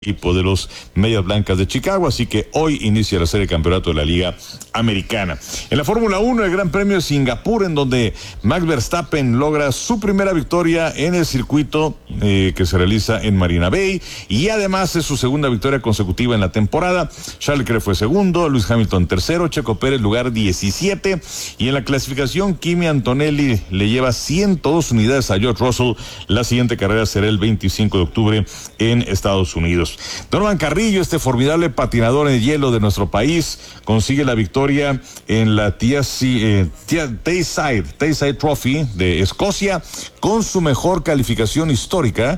equipo de los Medias Blancas de Chicago, así que hoy inicia la serie de campeonato de la Liga Americana. En la Fórmula 1, el Gran Premio de Singapur, en donde Max Verstappen logra su primera victoria en el circuito que se realiza en Marina Bay, y además es su segunda victoria consecutiva en la temporada. Charles Leclerc fue segundo, Lewis Hamilton tercero, Checo Pérez lugar 17, y en la clasificación Kimi Antonelli le lleva 102 unidades a George Russell. La siguiente carrera será el 25 de octubre en Estados Unidos. Donovan Carrillo, este formidable patinador en hielo de nuestro país, consigue la victoria en la Tayside Trophy de Escocia con su mejor calificación histórica,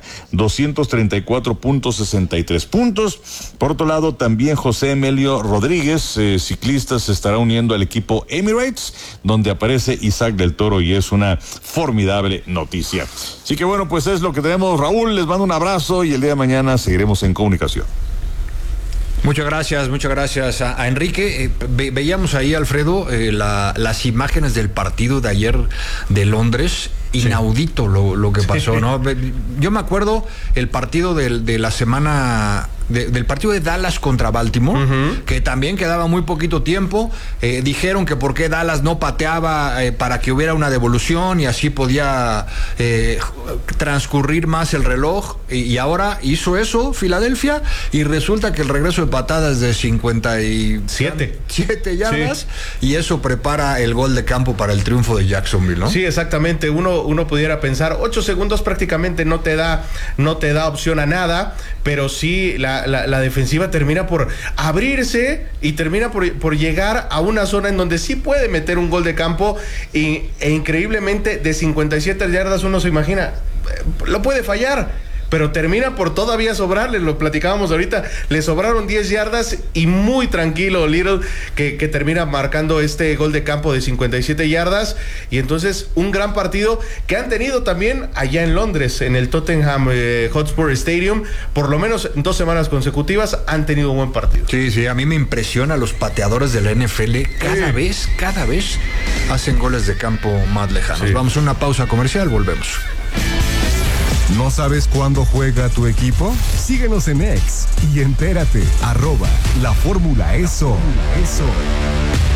234.63 puntos. Por otro lado, también José Emilio Rodríguez, ciclista, se estará uniendo al equipo Emirates, donde aparece Isaac del Toro, y es una formidable noticia. Así que bueno, pues es lo que tenemos, Raúl. Les mando un abrazo y el día de mañana seguiremos en comunicación. Muchas gracias a Enrique. Veíamos ahí, Alfredo, las imágenes del partido de ayer de Londres. Inaudito lo que pasó, ¿no? Yo me acuerdo el partido de la semana, del partido de Dallas contra Baltimore, que también quedaba muy poquito tiempo. Dijeron que por qué Dallas no pateaba para que hubiera una devolución y así podía transcurrir más el reloj. Y ahora hizo eso Filadelfia, y resulta que el regreso de patadas de 57 yardas, y eso prepara el gol de campo para el triunfo de Jacksonville, ¿no? Sí, exactamente. Uno pudiera pensar, 8 segundos prácticamente no te da opción a nada, pero sí la defensiva termina por abrirse y termina por llegar a una zona en donde sí puede meter un gol de campo, e increíblemente de 57 yardas uno se imagina, lo puede fallar, pero termina por todavía sobrarle. Lo platicábamos ahorita, le sobraron 10 yardas y muy tranquilo Little que termina marcando este gol de campo de 57 yardas. Y entonces un gran partido que han tenido también allá en Londres, en el Tottenham Hotspur Stadium. Por lo menos 2 semanas consecutivas han tenido un buen partido. Sí, a mí me impresiona los pateadores de la NFL. Cada vez hacen goles de campo más lejanos. Vamos a una pausa comercial, volvemos. ¿No sabes cuándo juega tu equipo? Síguenos en X y entérate. @La Fórmula Eso.